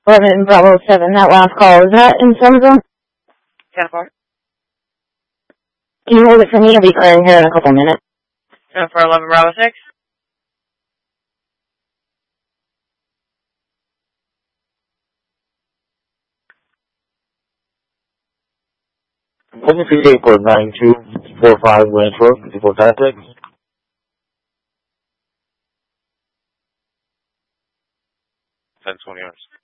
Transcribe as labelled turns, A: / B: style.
A: 11 Bravo 7, that last call, is that in Somerville?
B: 10-4.
A: Can you hold it for me? I'll be clearing here in a couple minutes.
B: 10-4, 11 Bravo 6.
C: Open 38.9245 Ranch Road, 54 Tactics.
D: 10-20 hours.